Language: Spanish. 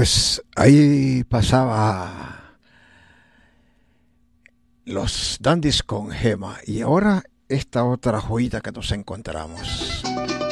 Pues ahí pasaba los dandies con Gema y ahora esta otra joyita que nos encontramos.